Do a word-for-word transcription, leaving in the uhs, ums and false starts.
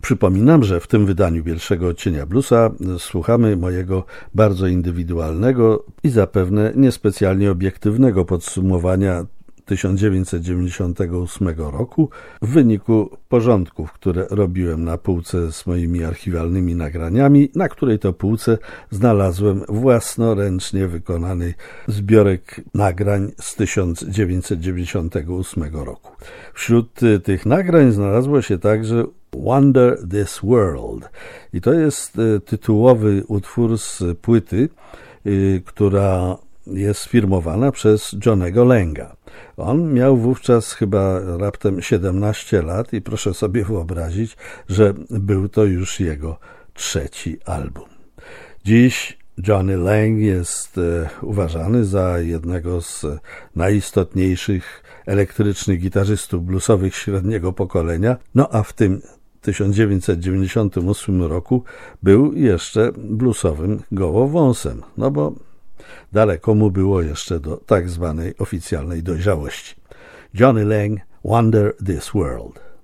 Przypominam, że w tym wydaniu pierwszego odcienia bluesa słuchamy mojego bardzo indywidualnego i zapewne niespecjalnie obiektywnego podsumowania tysiąc dziewięćset dziewięćdziesiątego ósmego roku w wyniku porządków, które robiłem na półce z moimi archiwalnymi nagraniami, na której to półce znalazłem własnoręcznie wykonany zbiorek nagrań z tysiąc dziewięćset dziewięćdziesiątego ósmego roku. Wśród tych nagrań znalazło się także Wonder This World i to jest tytułowy utwór z płyty, która jest firmowana przez Johnnego Langa. On miał wówczas chyba raptem siedemnaście lat i proszę sobie wyobrazić, że był to już jego trzeci album. Dziś Johnny Lang jest e, uważany za jednego z najistotniejszych elektrycznych gitarzystów bluesowych średniego pokolenia, no a w tym tysiąc dziewięćset dziewięćdziesiątym ósmym roku był jeszcze bluesowym gołowąsem, no bo daleko mu było jeszcze do tak zwanej oficjalnej dojrzałości. Johnny Lang, Wonder This World.